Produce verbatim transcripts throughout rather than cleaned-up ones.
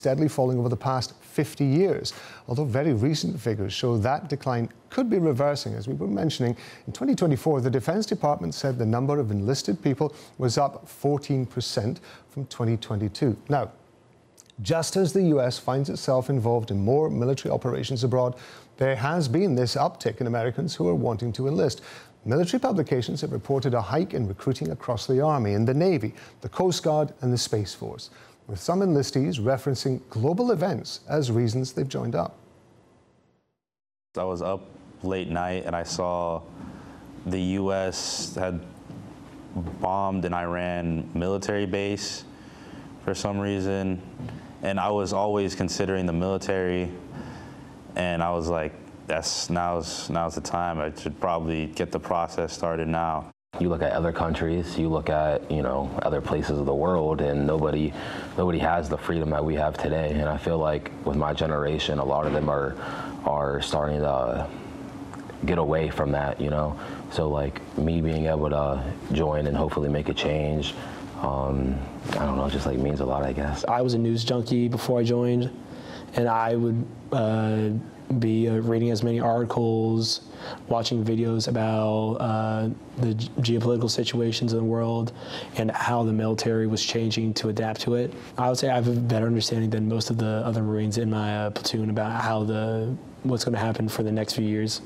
steadily falling over the past fifty years, although very recent figures show that decline could be reversing. As we were mentioning, in twenty twenty-four, the Defense Department said the number of enlisted people was up fourteen percent from twenty twenty-two. Now, just as the U S finds itself involved in more military operations abroad, there has been this uptick in Americans who are wanting to enlist. Military publications have reported a hike in recruiting across the Army, in the Navy, the Coast Guard and the Space Force, with some enlistees referencing global events as reasons they've joined up. I was up late night and I saw the U S had bombed an Iran military base for some reason, and I was always considering the military, and I was like, that's now's now's the time. I should probably get the process started now. You look at other countries, you look at, you know, other places of the world, and nobody nobody has the freedom that we have today. And I feel like with my generation, a lot of them are are starting to get away from that, you know. So like me being able to join and hopefully make a change, um, I don't know, just like means a lot, I guess. I was a news junkie before I joined, and I would uh, be uh, reading as many articles, watching videos about uh, the geopolitical situations in the world and how the military was changing to adapt to it. I would say I have a better understanding than most of the other Marines in my uh, platoon about how the what's going to happen for the next few years.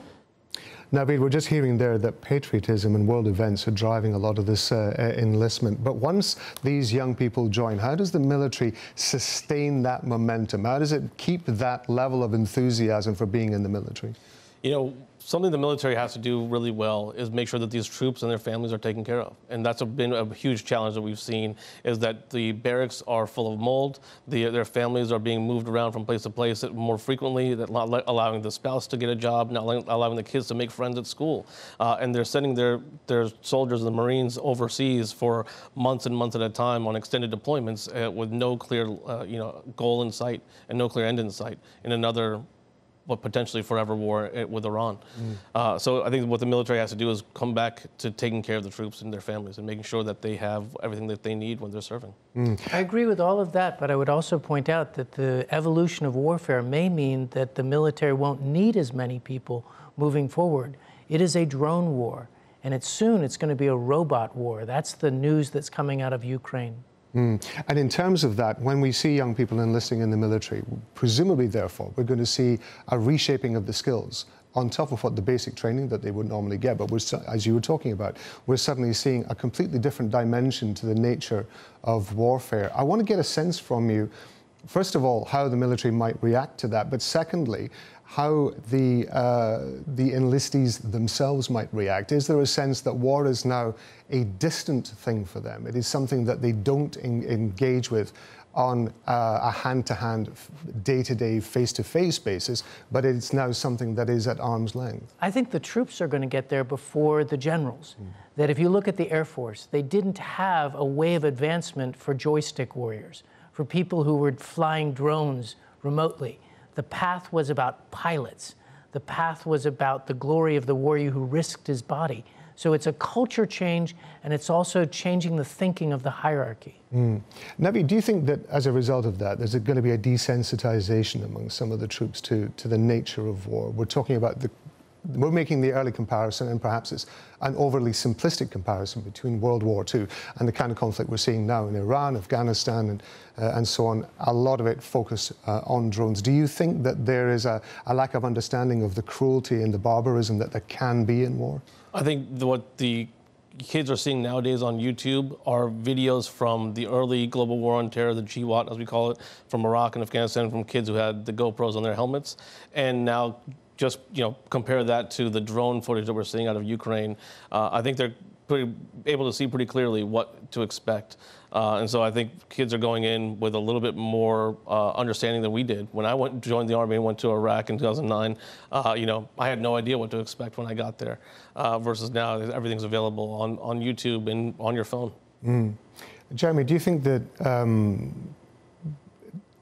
Naveed, we're just hearing there that patriotism and world events are driving a lot of this uh, enlistment. But once these young people join, how does the military sustain that momentum? How does it keep that level of enthusiasm for being in the military? You know, something the military has to do really well is make sure that these troops and their families are taken care of. And that's a, been a huge challenge that we've seen, is that the barracks are full of mold, the, their families are being moved around from place to place more frequently, that not allowing the spouse to get a job, not allowing the kids to make friends at school. Uh, and they're sending their, their soldiers, the Marines, overseas for months and months at a time on extended deployments uh, with no clear uh, you know, goal in sight and no clear end in sight in another but potentially forever war with Iran. Mm. Uh, so I think what the military has to do is come back to taking care of the troops and their families and making sure that they have everything that they need when they're serving. Mm. I agree with all of that, but I would also point out that the evolution of warfare may mean that the military won't need as many people moving forward. It is a drone war, and it's soon it's going to be a robot war. That's the news that's coming out of Ukraine. Mm. And in terms of that, when we see young people enlisting in the military, presumably, therefore, we're going to see a reshaping of the skills on top of what the basic training that they would normally get. But we're, as you were talking about, we're suddenly seeing a completely different dimension to the nature of warfare. I want to get a sense from you, first of all, how the military might react to that, but secondly, how the, uh, the enlistees themselves might react. Is there a sense that war is now a distant thing for them? It is something that they don't en engage with on uh, a hand-to-hand, day-to-day, face-to-face basis, but it's now something that is at arm's length? I think the troops are going to get there before the generals. Mm. That if you look at the Air Force, they didn't have a way of advancement for joystick warriors, for people who were flying drones remotely. The path was about pilots. The path was about the glory of the warrior who risked his body. So it's a culture change, and it's also changing the thinking of the hierarchy. Mm. Naveed, do you think that as a result of that, there's going to be a desensitization among some of the troops to, to the nature of war? We're talking about the We're making the early comparison, and perhaps it's an overly simplistic comparison between World War Two and the kind of conflict we're seeing now in Iran, Afghanistan, and, uh, and so on. A lot of it focused uh, on drones. Do you think that there is a, a lack of understanding of the cruelty and the barbarism that there can be in war? I think the, what the kids are seeing nowadays on YouTube are videos from the early global war on terror, the G WOT, as we call it, from Iraq and Afghanistan, from kids who had the GoPros on their helmets, and now just, you know, compare that to the drone footage that we're seeing out of Ukraine. Uh, I think they're pretty able to see pretty clearly what to expect. Uh, and so I think kids are going in with a little bit more uh, understanding than we did. When I went joined the Army and went to Iraq in two thousand nine, uh, you know, I had no idea what to expect when I got there, uh, versus now everything's available on, on YouTube and on your phone. Mm. Jeremy, do you think that um,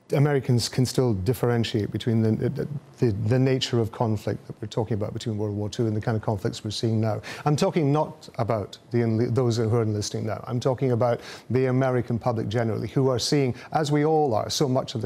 Americans can still differentiate between the, the, the nature of conflict that we're talking about between World War Two and the kind of conflicts we're seeing now. I'm talking not about the, those who are enlisting now. I'm talking about the American public generally, who are seeing, as we all are, so much of the